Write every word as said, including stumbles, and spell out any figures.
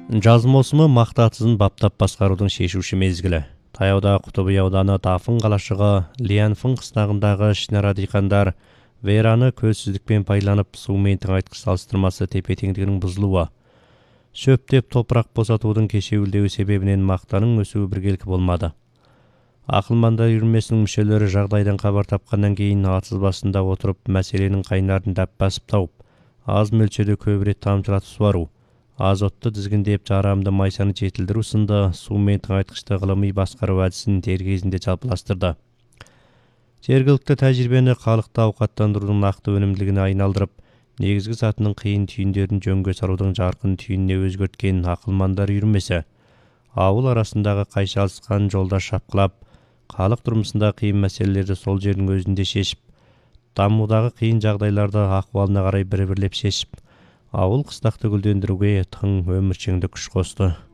Жаз маусымы мақта баптап басқарудың шешуші мезгілі. Таяуда Құтыбый ауданы Тафын қалашығы Лианфын қыстағындағы ішінара диқандар Вераны көзсіздікпен пайдаланып сумен тыңайтқыш салыстырмасы тепе-теңдігінің бұзылуы. Шөптеп топырақ босатудың кешеуілдеуі себебінен мақтаның өсуі біркелкі болмады. Ақылмандар үйірмесінің мүшелері жағдайдан хабар тапқаннан кейін атыз басында отырып мәселенің қайнарын дәп басып тауып, аз мөлшерде көп рет тамшылатып суару, азотты тізгіндеп жарамды майсаны жетілдіру сынды сумен тыңайтқышты ғылыми басқару әдісін дер кезінде жалпыластырды. Жергілікті тәжірибені халықты ауқаттандырудың нақты өнімділігіне айналдырып, негізгі затының қиын түйіндерін жөнге салудың жарқын түйініне өзгерткен ақылмандар үйірмесі ауыл арасындағы қайшылысқан жолда шапқылап, халық тұрмысында қиын мәселелерді сол жердің өзінде шешіп, дамудағы қиын жағдайларды ахуалына қарай бір-бірлеп шешіп, ауыл қыстақты гүлдендіруге тың өміршеңдік күш қосты.